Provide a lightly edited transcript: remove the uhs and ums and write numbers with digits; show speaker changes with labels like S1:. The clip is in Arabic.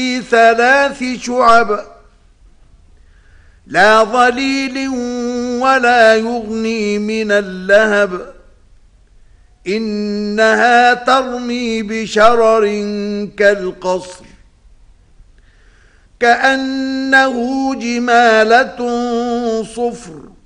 S1: 3 شعب لا ظليل ولا يغني من اللهب إنها ترمي بشرر كالقصر كأنه جمالة صفر